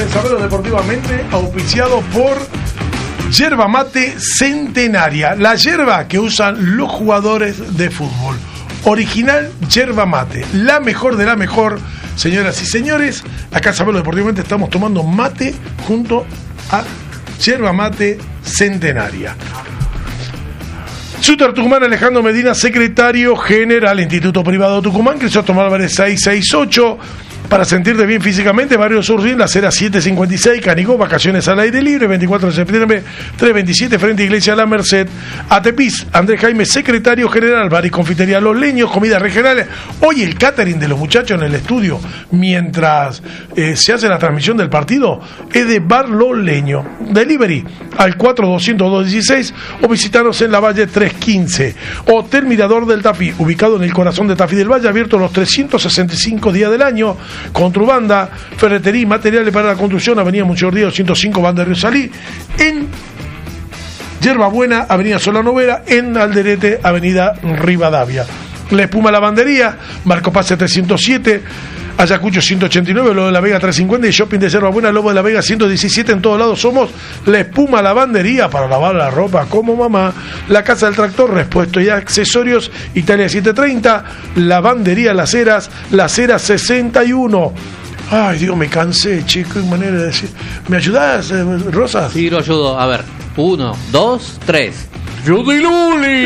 Saberlo deportivamente, auspiciado por Yerba Mate Centenaria, la yerba que usan los jugadores de fútbol. Original Yerba Mate, la mejor de la mejor. Señoras y señores, acá en Saberlo deportivamente estamos tomando mate junto a Yerba Mate Centenaria. Shooter Tucumán, Alejandro Medina, secretario general, Instituto Privado Tucumán, Crisóstomo Álvarez 668. Para sentirte bien físicamente, Barrio Sur, la acera 756, Canigó, vacaciones al aire libre, 24 de septiembre, 327, frente a Iglesia La Merced. Atepis, Andrés Jaime, secretario general, bar y confitería Los Leños, comidas regionales. Hoy el catering de los muchachos en el estudio, mientras se hace la transmisión del partido, es de Bar Los Leños. Delivery al 4200-216 o visitaros en la Valle 315. Hotel Mirador del Tafí, ubicado en el corazón de Tafí del Valle, abierto los 365 días del año. Contrubanda, ferretería y materiales para la construcción, Avenida Monseñor Díaz 105, Banda de Río Salí. En Yerbabuena, Avenida Solano Vera. En Alderete, Avenida Rivadavia. La Espuma Lavandería, Marco Paz 707, Ayacucho 189, Lobo de la Vega 350 y Shopping de Yerbabuena, Lobo de la Vega 117. En todos lados somos La Espuma Lavandería para lavar la ropa como mamá. La Casa del Tractor, repuestos y accesorios, Italia 730, Lavandería Las Heras, Las Heras 61. Ay, Dios, me cansé, chico, qué manera de decir. ¿Me ayudás, Rosas? Sí, lo ayudo. A ver, 1, 2, 3. ¡Judy Luli!